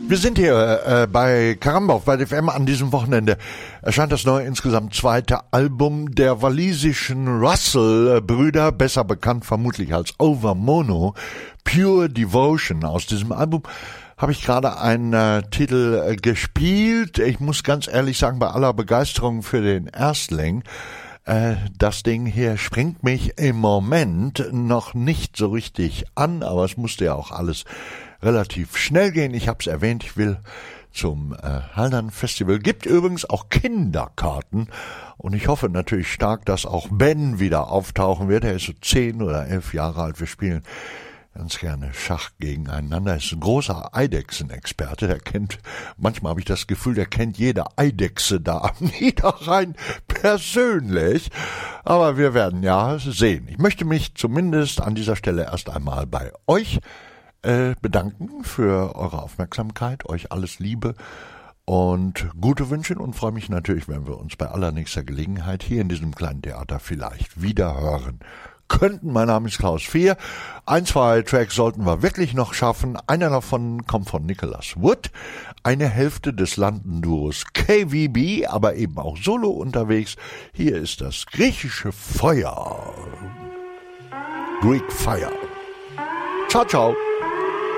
Wir sind hier bei Caramba auf Wild FM. An diesem Wochenende erscheint das neue, insgesamt zweite Album der walisischen Russell-Brüder, besser bekannt vermutlich als Overmono, Pure Devotion. Aus diesem Album habe ich gerade einen Titel gespielt. Ich muss ganz ehrlich sagen, bei aller Begeisterung für den Erstling, das Ding hier springt mich im Moment noch nicht so richtig an, aber es musste ja auch alles relativ schnell gehen. Ich habe es erwähnt, ich will zum Haldern Festival. Gibt übrigens auch Kinderkarten und ich hoffe natürlich stark, dass auch Ben wieder auftauchen wird. Er ist so 10 oder 11 Jahre alt. Wir spielen ganz gerne Schach gegeneinander. Er ist ein großer Eidechsenexperte. Der kennt, manchmal habe ich das Gefühl, der kennt jede Eidechse da am Niederrhein persönlich. Aber wir werden ja sehen. Ich möchte mich zumindest an dieser Stelle erst einmal bei euch bedanken für eure Aufmerksamkeit, euch alles Liebe und Gute wünschen und freue mich natürlich, wenn wir uns bei allernächster Gelegenheit hier in diesem kleinen Theater vielleicht wieder hören könnten. Mein Name ist Klaus Vier. 1, 2 Tracks sollten wir wirklich noch schaffen. Einer davon kommt von Nicholas Wood, eine Hälfte des London-Duos KVB, aber eben auch solo unterwegs. Hier ist das griechische Feuer. Greek Fire. Ciao, ciao.